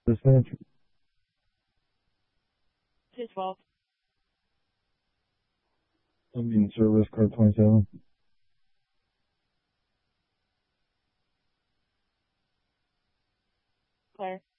Dispatch. 212. I'm being service car 27. Claire.